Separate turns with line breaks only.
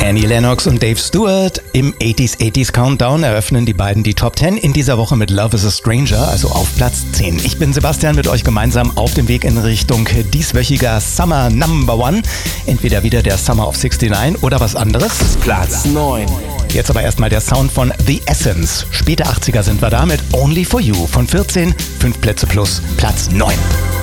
Annie Lennox und Dave Stewart im 80s Countdown eröffnen die beiden die Top 10 in dieser Woche mit Love is a Stranger, also auf Platz 10. Ich bin Sebastian, mit euch gemeinsam auf dem Weg in Richtung dieswöchiger Summer Number One. Entweder wieder der Summer of 69 oder was anderes.
Platz 9.
Jetzt aber erstmal der Sound von The Essence. Späte 80er sind wir da mit Only for You von 14, 5 Plätze plus Platz 9.